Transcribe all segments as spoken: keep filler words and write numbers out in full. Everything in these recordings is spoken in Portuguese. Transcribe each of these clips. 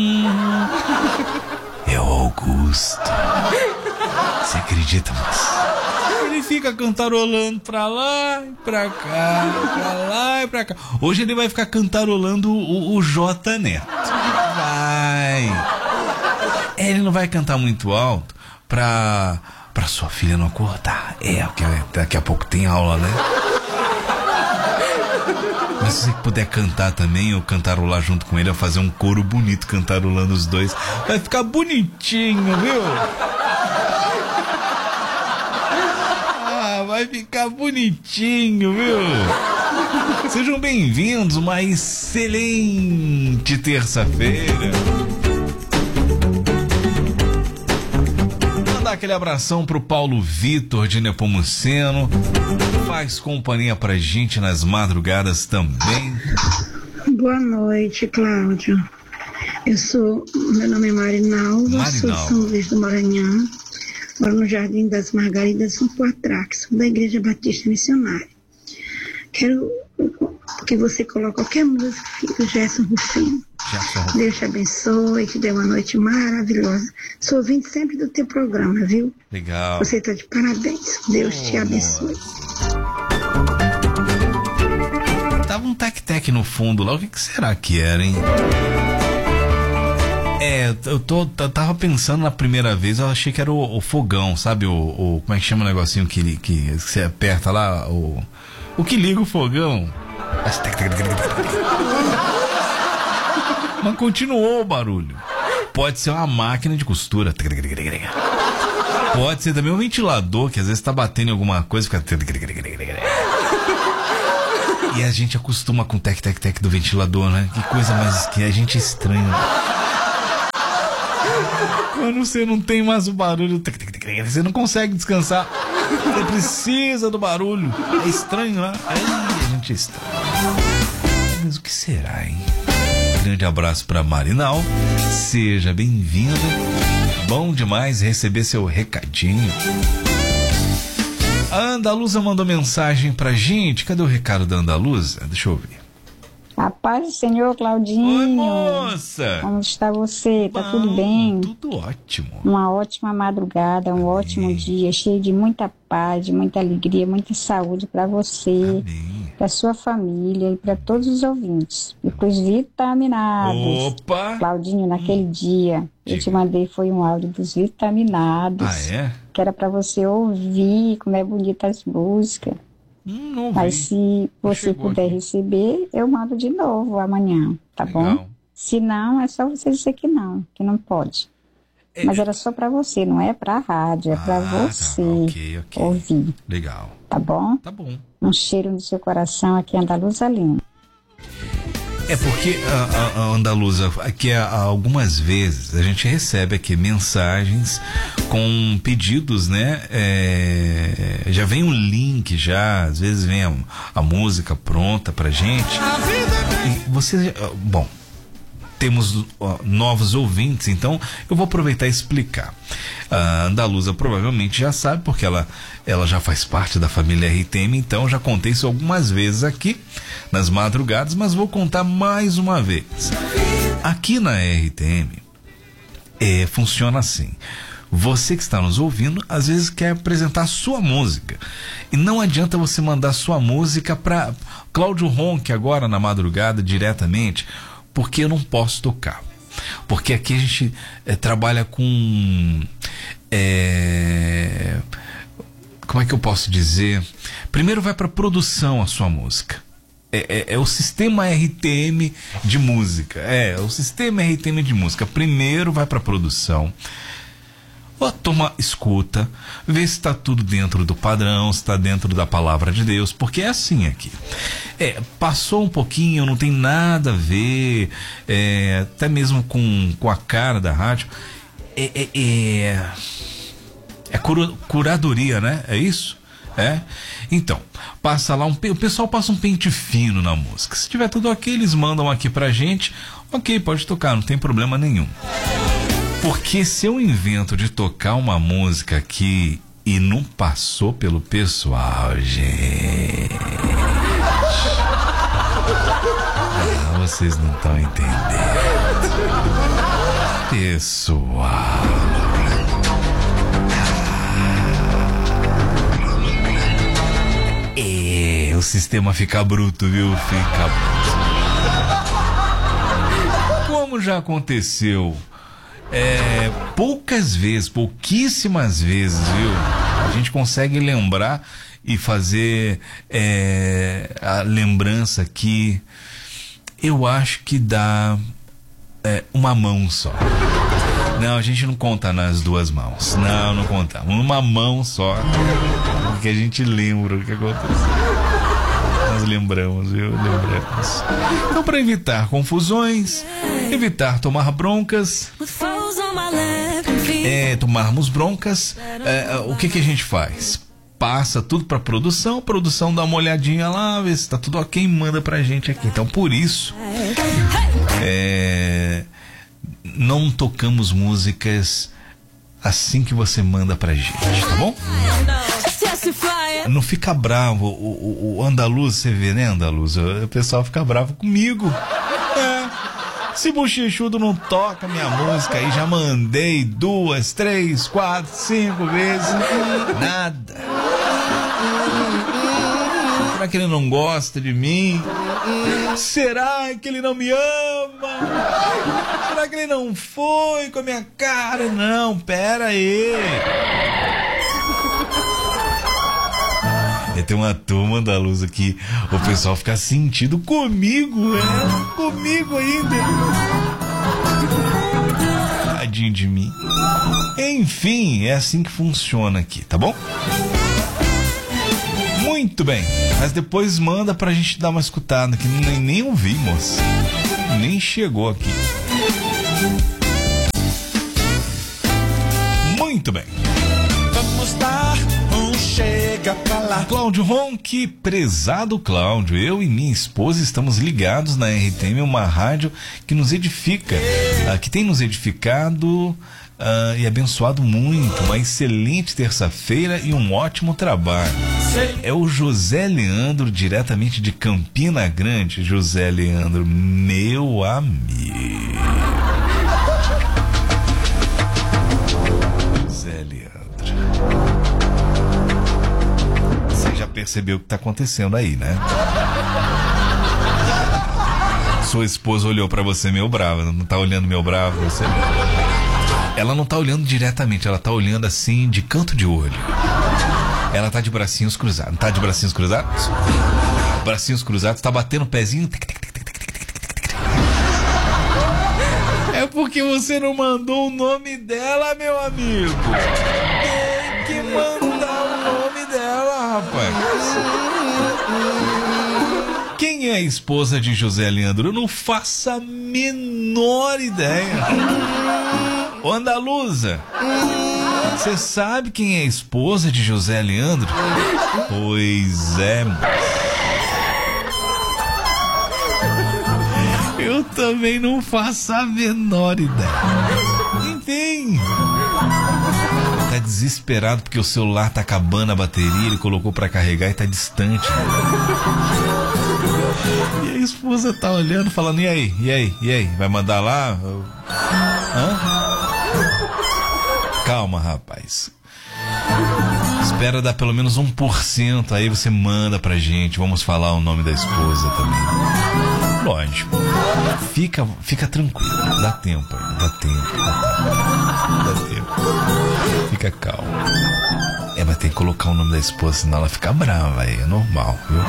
É o Augusto. Você acredita, moça? Ele fica cantarolando pra lá e pra cá, pra lá e pra cá. Hoje ele vai ficar cantarolando o, o J Neto. Vai. Ele não vai cantar muito alto pra, pra sua filha não acordar. É, porque daqui a pouco tem aula, né? Mas se você puder cantar também, ou cantarolar junto com ele, ou fazer um coro bonito cantarolando os dois, vai ficar bonitinho, viu? Ah, vai ficar bonitinho, viu? Sejam bem-vindos, uma excelente terça-feira. Mandar aquele abração pro Paulo Vitor de Nepomuceno. Faz companhia pra gente nas madrugadas também. Boa noite, Cláudio. Eu sou, meu nome é Marinalva, Marinalva. Sou de São Luís do Maranhão, moro no Jardim das Margaridas, São Poatrax, da Igreja Batista Missionária. Quero que você coloque qualquer música do Gerson Rufino. Deus te abençoe, te dê uma noite maravilhosa. Sou ouvinte sempre do teu programa, viu? Legal. Você está de parabéns. Deus oh, te abençoe. Tava um tec-tec no fundo lá. O que, que será que era, hein? É, eu, tô, eu tava pensando na primeira vez, eu achei que era o, o fogão, sabe? O, o, como é que chama o negocinho que, que, que você aperta lá? O, o que liga o fogão. Mas continuou o barulho. Pode ser uma máquina de costura. Pode ser também um ventilador que às vezes tá batendo em alguma coisa e fica... E a gente acostuma com o tec-tec-tec do ventilador, né? Que coisa mais que a gente é estranha. Quando você não tem mais o barulho, você não consegue descansar. Você precisa do barulho. É estranho, né? Aí a gente é estranho. Mas o que será, hein? Grande abraço para Marinal. Seja bem-vinda. Bom demais receber seu recadinho. A Andaluza mandou mensagem pra gente. Cadê o recado da Andaluza? Deixa eu ver. A paz do Senhor, Claudinho. Oi, moça. Como está você? Tá Bom, tudo bem? Tudo ótimo. Uma ótima madrugada, um Amém. Ótimo dia, cheio de muita paz, de muita alegria, muita saúde para você, para sua família e para todos os ouvintes. E para os vitaminados. Opa! Claudinho, naquele hum. dia, eu te mandei foi um áudio dos vitaminados. Ah, é? Que era para você ouvir como é bonita as músicas. Hum, não Mas se você puder aqui. Receber, eu mando de novo amanhã, tá Legal. Bom? Se não, é só você dizer que não, que não pode. É, Mas era só pra você, não é pra rádio, é ah, pra você tá. okay, okay. ouvir. Legal. Tá bom? Tá bom. Um cheiro no seu coração aqui, Andaluza Lima. É porque, a, a, a Andaluza, aqui a, a, algumas vezes a gente recebe aqui mensagens com pedidos, né? É, já vem um link já, às vezes vem a, a música pronta pra gente. E você, bom, temos uh, novos ouvintes, então eu vou aproveitar e explicar. A Andaluza provavelmente já sabe, porque ela, ela já faz parte da família R T M, então já contei isso algumas vezes aqui nas madrugadas, mas vou contar mais uma vez. Aqui na R T M é, funciona assim. Você que está nos ouvindo, às vezes quer apresentar sua música. E não adianta você mandar sua música para Cláudio Ronque agora na madrugada diretamente, porque eu não posso tocar. Porque aqui a gente é, trabalha com... É, como é que eu posso dizer? Primeiro vai para produção a sua música. É, é, é o sistema R T M de música. É, o sistema R T M de música. Primeiro vai para produção. A turma escuta, vê se está tudo dentro do padrão, se está dentro da palavra de Deus, porque é assim aqui. É, passou um pouquinho, não tem nada a ver, é, até mesmo com, com a cara da rádio. É, é, é, é cura, curadoria, né? É isso? É? Então, passa lá um, o pessoal passa um pente fino na música. Se tiver tudo ok, eles mandam aqui pra gente. Ok, pode tocar, não tem problema nenhum. Porque se eu invento de tocar uma música aqui e não passou pelo pessoal, gente... Ah, vocês não estão entendendo. Pessoal. É, o sistema fica bruto, viu? Fica bruto. Como já aconteceu é, poucas vezes, pouquíssimas vezes, viu? A gente consegue lembrar e fazer é, a lembrança que eu acho que dá é, uma mão só. Não, a gente não conta nas duas mãos. Não, não conta. Uma mão só. Porque a gente lembra o que aconteceu. Nós lembramos, viu? Lembramos. Então, para evitar confusões, evitar tomar broncas, é, tomarmos broncas, é, o que, que a gente faz? Passa tudo para produção, a produção dá uma olhadinha lá, vê se tá tudo ok, manda pra gente aqui. Então, por isso, é, não tocamos músicas assim que você manda pra gente, tá bom? Não fica bravo. O, o, o Andaluz, você vê, né, Andaluz? O pessoal fica bravo comigo. É. Se bochechudo não toca minha música aí, já mandei duas, três, quatro, cinco vezes. Nada. Será que ele não gosta de mim? Será que ele não me ama? Será que ele não foi com a minha cara? Não, pera aí. E tem uma turma da luz aqui, o pessoal fica sentido comigo, é? Comigo ainda. Tadinho de mim. Enfim, é assim que funciona aqui, tá bom? Muito bem, mas depois manda pra gente dar uma escutada, que nem, nem ouvi, moça. Nem chegou aqui. Muito bem. Vamos dar um chega pra lá. Cláudio Ronque, prezado Cláudio, eu e minha esposa estamos ligados na R T M, uma rádio que nos edifica, uh, que tem nos edificado Uh, e abençoado muito. Uma excelente terça-feira e um ótimo trabalho. É o José Leandro, diretamente de Campina Grande. José Leandro, meu amigo. José Leandro, você já percebeu o que está acontecendo aí, né? Sua esposa olhou para você meio brava. Não tá olhando meio bravo você? Ela não tá olhando diretamente, ela tá olhando assim de canto de olho. Ela tá de bracinhos cruzados. Tá de bracinhos cruzados? Bracinhos cruzados, tá batendo o pezinho. É porque você não mandou o nome dela, meu amigo. Tem que mandar o nome dela, rapaz. Quem é a esposa de José Leandro? Eu não faço a menor ideia. Ô Andaluza, você sabe quem é a esposa de José Leandro? Pois é, moço. Eu também não faço a menor ideia. Enfim, tá desesperado porque o celular tá acabando a bateria, ele colocou pra carregar e tá distante. E a esposa tá olhando, falando, e aí, e aí, e aí, vai mandar lá? Hã? Calma, rapaz. Espera dar pelo menos um por cento, aí você manda pra gente. Vamos falar o nome da esposa também. Lógico. Fica, fica tranquilo. Dá tempo aí. Dá tempo. Dá tempo. Fica calmo. É, mas tem que colocar o nome da esposa, senão ela fica brava aí. É normal, viu?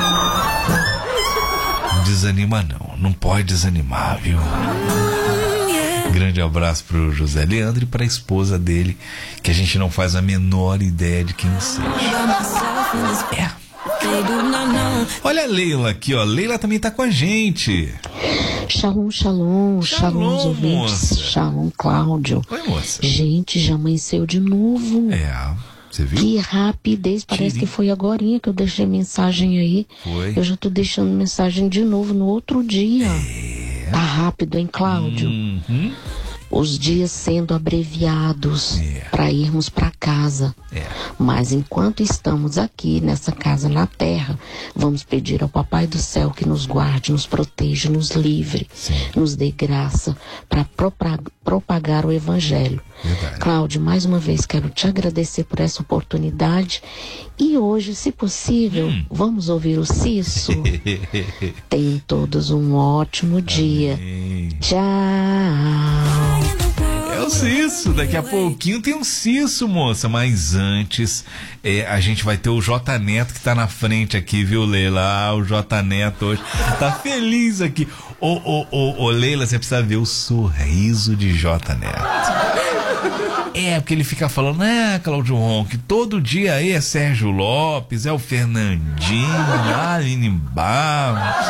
Não desanima não. Não pode desanimar, viu? Grande abraço pro José Leandro e pra esposa dele, que a gente não faz a menor ideia de quem seja. É. Olha a Leila aqui, ó. Leila também tá com a gente. Shalom, shalom, shalom, os ouvintes. Shalom, Cláudio. Oi, moça. Gente, já amanheceu de novo. É, você viu? Que rapidez, parece Tirinho. Que foi agorinha que eu deixei mensagem aí. Foi. Eu já tô deixando mensagem de novo no outro dia. É. Tá rápido, hein, Cláudio? Uhum. os dias sendo abreviados É. para irmos para casa. É. Mas enquanto estamos aqui nessa casa na terra, vamos pedir ao Papai do Céu que nos guarde, nos proteja, nos livre, Sim. nos dê graça para propagar o Evangelho. Verdade. Cláudio, mais uma vez quero te agradecer por essa oportunidade e hoje, se possível, Hum. vamos ouvir o Cisso. Tenham todos um ótimo dia. Amém. Tchau. É o Cisso, daqui a pouquinho tem um Cisso, moça, mas antes é, a gente vai ter o J Neto que tá na frente aqui, viu, Leila? Ah, o J Neto hoje tá feliz aqui. Ô, ô, ô, ô, Leila, você precisa ver o sorriso de J Neto. É, porque ele fica falando, né, Cláudio Ronque, todo dia aí é Sérgio Lopes, é o Fernandinho, a Aline Barros.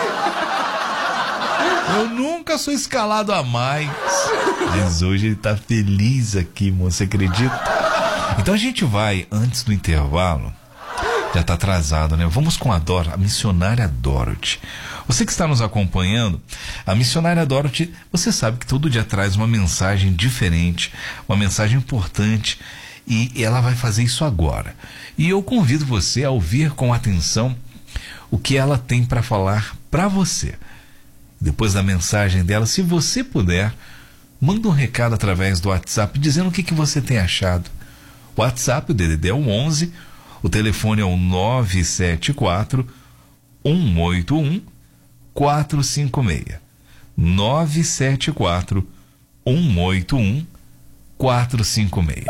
Eu nunca sou escalado a mais. Mas hoje ele tá feliz aqui, moça, você acredita? Então a gente vai, antes do intervalo, já tá atrasado, né? Vamos com a Dor, a missionária Dorothy. Você que está nos acompanhando, a missionária Dorothy, você sabe que todo dia traz uma mensagem diferente, uma mensagem importante, e ela vai fazer isso agora. E eu convido você a ouvir com atenção o que ela tem para falar para você. Depois da mensagem dela, se você puder, manda um recado através do WhatsApp dizendo o que, que você tem achado. O WhatsApp, o D D D é o onze, o telefone é o nove sete quatro, um oito um, quatro cinco seis. nove sete quatro, um oito um, quatro cinco seis.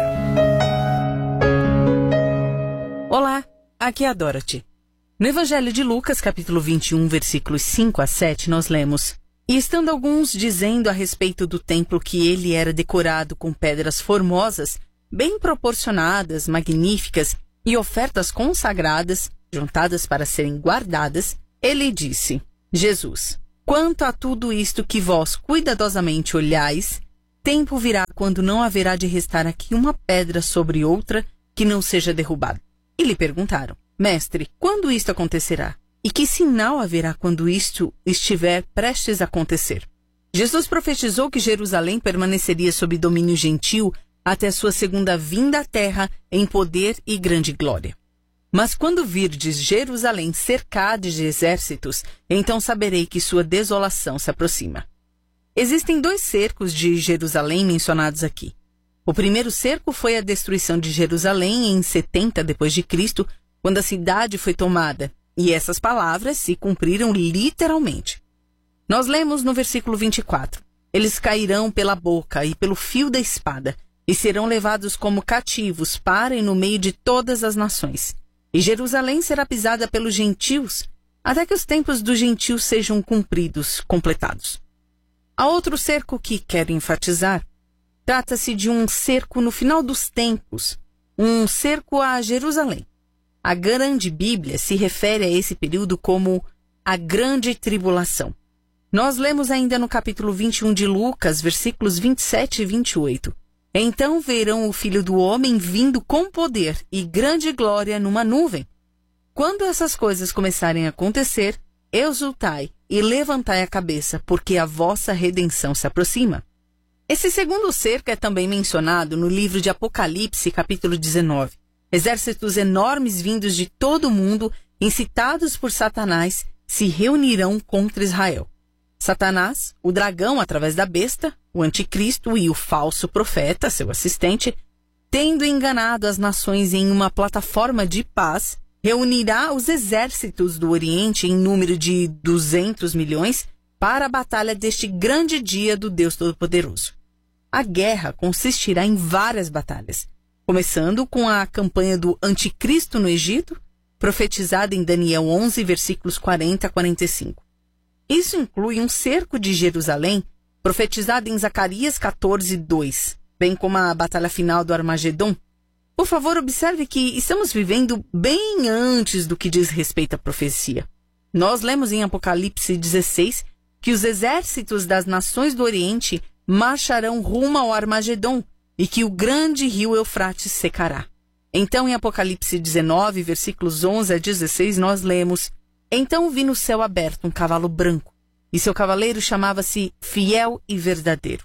Olá, aqui é a Dorothy. No Evangelho de Lucas, capítulo vinte e um, versículos cinco a sete, nós lemos: E estando alguns dizendo a respeito do templo que ele era decorado com pedras formosas, bem proporcionadas, magníficas, e ofertas consagradas, juntadas para serem guardadas, ele disse: Jesus, quanto a tudo isto que vós cuidadosamente olhais, tempo virá quando não haverá de restar aqui uma pedra sobre outra que não seja derrubada. E lhe perguntaram: Mestre, quando isto acontecerá? E que sinal haverá quando isto estiver prestes a acontecer? Jesus profetizou que Jerusalém permaneceria sob domínio gentil até sua segunda vinda à terra em poder e grande glória. Mas quando virdes Jerusalém cercada de exércitos, então saberei que sua desolação se aproxima. Existem dois cercos de Jerusalém mencionados aqui. O primeiro cerco foi a destruição de Jerusalém em setenta depois de Cristo, quando a cidade foi tomada, e essas palavras se cumpriram literalmente. Nós lemos no versículo vinte e quatro: Eles cairão pela boca e pelo fio da espada, e serão levados como cativos para e no meio de todas as nações. E Jerusalém será pisada pelos gentios, até que os tempos dos gentios sejam cumpridos, completados. Há outro cerco que quero enfatizar. Trata-se de um cerco no final dos tempos, um cerco a Jerusalém. A Grande Bíblia se refere a esse período como a Grande Tribulação. Nós lemos ainda no capítulo vinte e um de Lucas, versículos vinte e sete e vinte e oito. Então verão o Filho do Homem vindo com poder e grande glória numa nuvem. Quando essas coisas começarem a acontecer, exultai e levantai a cabeça, porque a vossa redenção se aproxima. Esse segundo cerco é também mencionado no livro de Apocalipse, capítulo dezenove. Exércitos enormes vindos de todo o mundo, incitados por Satanás, se reunirão contra Israel. Satanás, o dragão através da besta, o anticristo e o falso profeta, seu assistente, tendo enganado as nações em uma plataforma de paz, reunirá os exércitos do Oriente em número de duzentos milhões para a batalha deste grande dia do Deus Todo-Poderoso. A guerra consistirá em várias batalhas, começando com a campanha do anticristo no Egito, profetizada em Daniel onze, versículos quarenta a quarenta e cinco. Isso inclui um cerco de Jerusalém, profetizado em Zacarias quatorze, dois, bem como a batalha final do Armagedon. Por favor, observe que estamos vivendo bem antes do que diz respeito à profecia. Nós lemos em Apocalipse dezesseis que os exércitos das nações do Oriente marcharão rumo ao Armagedon e que o grande rio Eufrates secará. Então, em Apocalipse dezenove, versículos onze a dezesseis, nós lemos: Então vi no céu aberto um cavalo branco, e seu cavaleiro chamava-se Fiel e Verdadeiro.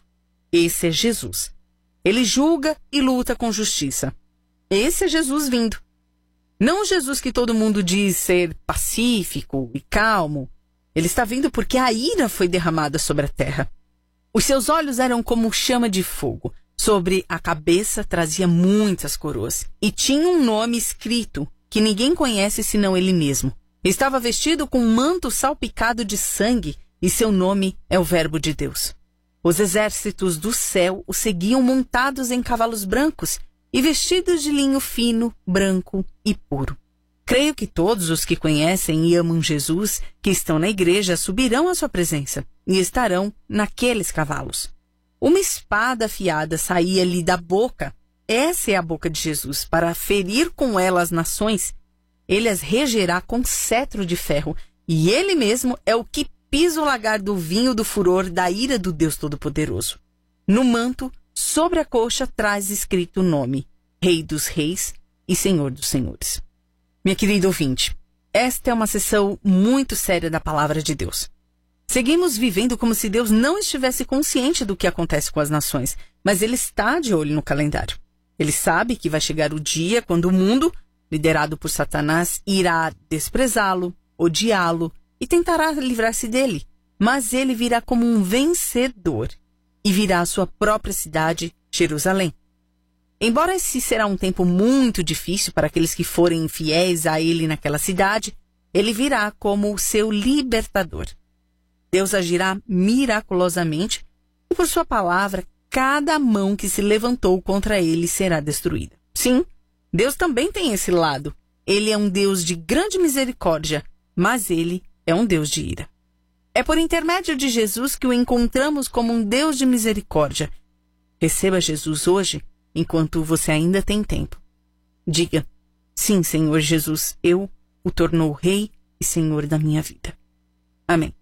Esse é Jesus. Ele julga e luta com justiça. Esse é Jesus vindo. Não o Jesus que todo mundo diz ser pacífico e calmo. Ele está vindo porque a ira foi derramada sobre a terra. Os seus olhos eram como chama de fogo. Sobre a cabeça trazia muitas coroas. E tinha um nome escrito que ninguém conhece senão ele mesmo. Estava vestido com um manto salpicado de sangue e seu nome é o Verbo de Deus. Os exércitos do céu o seguiam montados em cavalos brancos e vestidos de linho fino, branco e puro. Creio que todos os que conhecem e amam Jesus, que estão na igreja, subirão à sua presença e estarão naqueles cavalos. Uma espada afiada saía-lhe da boca. Essa é a boca de Jesus, para ferir com ela as nações. Ele as regerá com cetro de ferro, e ele mesmo é o que pisa o lagar do vinho do furor da ira do Deus Todo-Poderoso. No manto, sobre a coxa, traz escrito o nome, Rei dos Reis e Senhor dos Senhores. Minha querida ouvinte, esta é uma sessão muito séria da palavra de Deus. Seguimos vivendo como se Deus não estivesse consciente do que acontece com as nações, mas Ele está de olho no calendário. Ele sabe que vai chegar o dia quando o mundo, liderado por Satanás, irá desprezá-lo, odiá-lo e tentará livrar-se dele. Mas ele virá como um vencedor e virá à sua própria cidade, Jerusalém. Embora esse será um tempo muito difícil para aqueles que forem fiéis a ele naquela cidade, ele virá como o seu libertador. Deus agirá miraculosamente e, por sua palavra, cada mão que se levantou contra ele será destruída. Sim, Deus também tem esse lado. Ele é um Deus de grande misericórdia, mas ele é um Deus de ira. É por intermédio de Jesus que o encontramos como um Deus de misericórdia. Receba Jesus hoje, enquanto você ainda tem tempo. Diga, sim, Senhor Jesus, eu o tornou Rei e Senhor da minha vida. Amém.